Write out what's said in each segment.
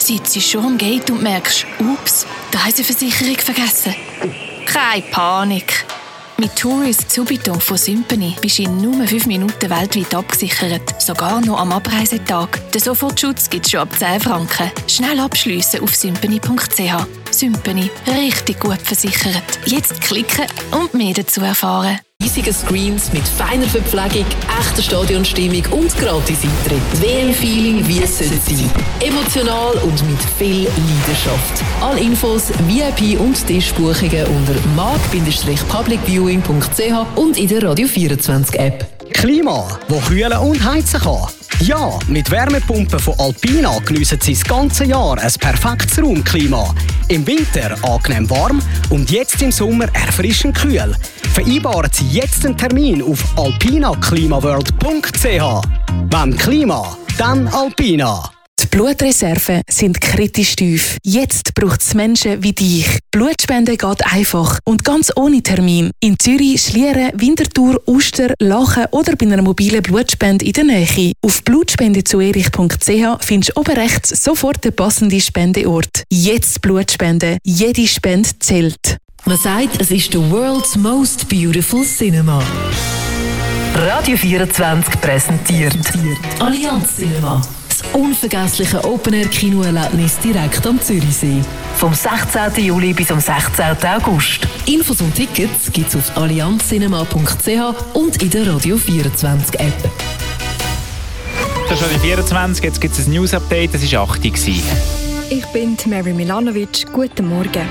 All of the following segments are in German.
sitzt schon am Gate und merkst, ups, die Reiseversicherung vergessen. Keine Panik. Mit Tourist Subito von Sympany bist du in nur 5 Minuten weltweit abgesichert. Sogar noch am Abreisetag. Den Sofortschutz gibt es schon ab 10 Franken. Schnell abschliessen auf sympany.ch. Sympany. Richtig gut versichert. Jetzt klicken und mehr dazu erfahren. Riesige Screens mit feiner Verpflegung, echter Stadionstimmung und Gratis-Eintritt. WM-Feeling, wie es sein sollte. Emotional und mit viel Leidenschaft. Alle Infos, VIP und Tischbuchungen unter mag-publicviewing.ch und in der Radio 24 App. Klima, wo kühlen und heizen kann. Ja, mit Wärmepumpen von Alpina geniessen Sie das ganze Jahr ein perfektes Raumklima. Im Winter angenehm warm und jetzt im Sommer erfrischend kühl. Vereinbaren Sie jetzt einen Termin auf alpinaklimaworld.ch. Wenn Klima, dann Alpina. Die Blutreserven sind kritisch tief. Jetzt braucht es Menschen wie dich. Blutspenden geht einfach und ganz ohne Termin. In Zürich, Schlieren, Winterthur, Uster, Lachen oder bei einer mobilen Blutspende in der Nähe. Auf blutspendezuerich.ch findest du oben rechts sofort den passenden Spendeort. Jetzt Blutspenden. Jede Spende zählt. Man sagt, es ist the world's most beautiful cinema. Radio 24 präsentiert Allianz Cinema. Das unvergessliche Open-Air-Kinoerlebnis direkt am Zürichsee. Vom 16. Juli bis am 16. August. Infos und Tickets gibt's auf allianzcinema.ch und in der Radio 24 App. Das ist Radio 24, jetzt gibt es ein News-Update, das war 8 Uhr. Ich bin Mary Milanovic, guten Morgen.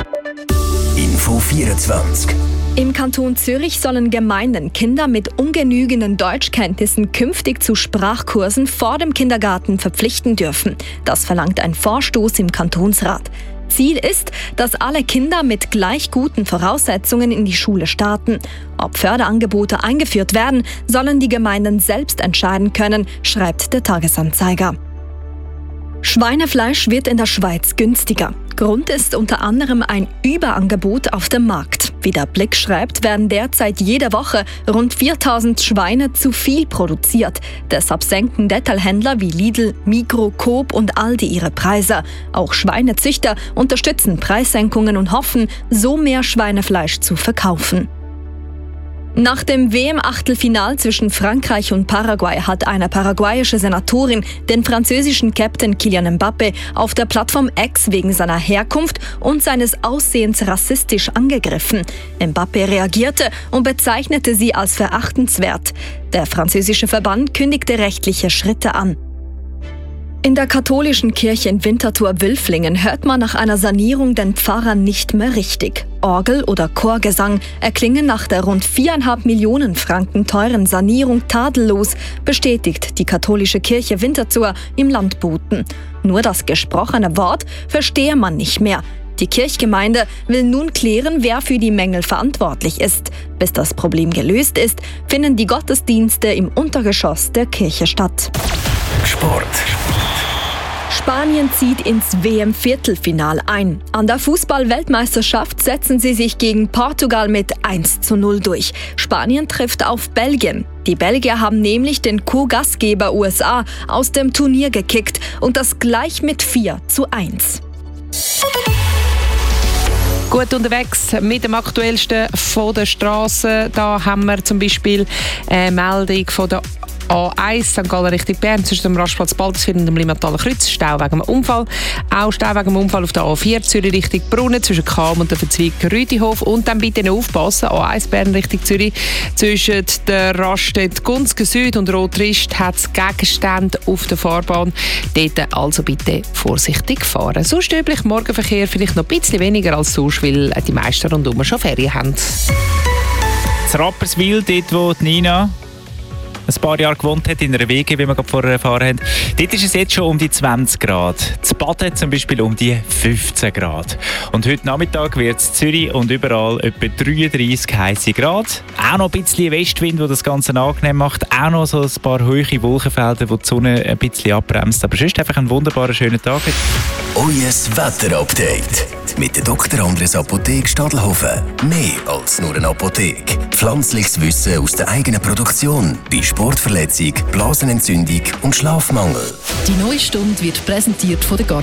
Info 24. Im Kanton Zürich sollen Gemeinden Kinder mit ungenügenden Deutschkenntnissen künftig zu Sprachkursen vor dem Kindergarten verpflichten dürfen. Das verlangt ein Vorstoß im Kantonsrat. Ziel ist, dass alle Kinder mit gleich guten Voraussetzungen in die Schule starten. Ob Förderangebote eingeführt werden, sollen die Gemeinden selbst entscheiden können, schreibt der Tagesanzeiger. Schweinefleisch wird in der Schweiz günstiger. Grund ist unter anderem ein Überangebot auf dem Markt. Wie der Blick schreibt, werden derzeit jede Woche rund 4000 Schweine zu viel produziert. Deshalb senken Detailhändler wie Lidl, Migros, Coop und Aldi ihre Preise. Auch Schweinezüchter unterstützen Preissenkungen und hoffen, so mehr Schweinefleisch zu verkaufen. Nach dem WM-Achtelfinal zwischen Frankreich und Paraguay hat eine paraguayische Senatorin den französischen Captain Kylian Mbappé auf der Plattform X wegen seiner Herkunft und seines Aussehens rassistisch angegriffen. Mbappé reagierte und bezeichnete sie als verachtenswert. Der französische Verband kündigte rechtliche Schritte an. In der katholischen Kirche in Winterthur-Wülflingen hört man nach einer Sanierung den Pfarrer nicht mehr richtig. Orgel oder Chorgesang erklingen nach der rund 4,5 Millionen Franken teuren Sanierung tadellos, bestätigt die katholische Kirche Winterthur im Land Boten. Nur das gesprochene Wort verstehe man nicht mehr. Die Kirchgemeinde will nun klären, wer für die Mängel verantwortlich ist. Bis das Problem gelöst ist, finden die Gottesdienste im Untergeschoss der Kirche statt. Sport. Spanien zieht ins WM-Viertelfinal ein. An der Fußball-Weltmeisterschaft setzen sie sich gegen Portugal mit 1:0 durch. Spanien trifft auf Belgien. Die Belgier haben nämlich den Co-Gastgeber USA aus dem Turnier gekickt und das gleich mit 4:1. Gut unterwegs mit dem Aktuellsten von der Straße. Da haben wir zum Beispiel eine Meldung von der A1 St. Gallen Richtung Bern zwischen dem Rastplatz Balderswil und dem Limataler Kreuz. Stau wegen dem Unfall. Auch Stau wegen dem Unfall auf der A4 Zürich Richtung Brunnen zwischen Cham und der Verzweig Rütihof. Und dann bitte noch aufpassen, A1 Bern Richtung Zürich zwischen der Raststätte Gunzgen Süd und Rotrist hat es Gegenstände auf der Fahrbahn. Dort also bitte vorsichtig fahren. Sonst üblich Morgenverkehr vielleicht noch ein bisschen weniger als sonst, weil die meisten rundum schon Ferien haben. Das Rapperswil, dort wo die Nina ein paar Jahre gewohnt hat, in einer WG, wie wir gerade vorher erfahren haben. Dort ist es jetzt schon um die 20 Grad. Das Baden zum Beispiel um die 15 Grad. Und heute Nachmittag wird es in Zürich und überall etwa 33 heisse Grad. Auch noch ein bisschen Westwind, der das Ganze angenehm macht. Auch noch so ein paar hohe Wolkenfelder, wo die Sonne ein bisschen abbremst. Aber sonst einfach ein wunderbarer, schöner Tag. Euer Wetterupdate mit der Dr. Andres Apotheke Stadelhofen. Mehr als nur eine Apotheke. Pflanzliches Wissen aus der eigenen Produktion bei Sportverletzung, Blasenentzündung und Schlafmangel. Die neue Stunde wird präsentiert von der